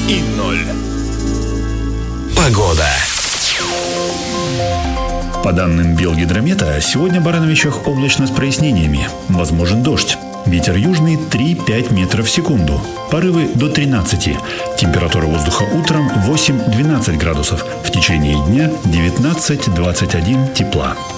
и 0. Погода. По данным Белгидромета, сегодня в Барановичах облачно с прояснениями. Возможен дождь. Ветер южный 3-5 метров в секунду. Порывы до 13. Температура воздуха утром 8-12 градусов. В течение дня 19-21 тепла.